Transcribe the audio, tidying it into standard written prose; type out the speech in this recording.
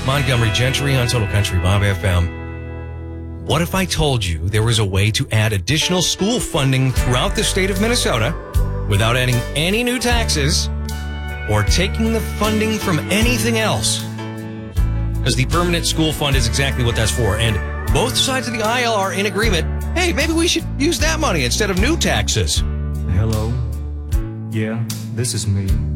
Montgomery Gentry on Total Country Bob FM. What if I told you there was a way to add additional school funding throughout the state of Minnesota without adding any new taxes or taking the funding from anything else? Because the permanent school fund is exactly what that's for. And both sides of the aisle are in agreement. Hey, maybe we should use that money instead of new taxes. Hello? Yeah, this is me.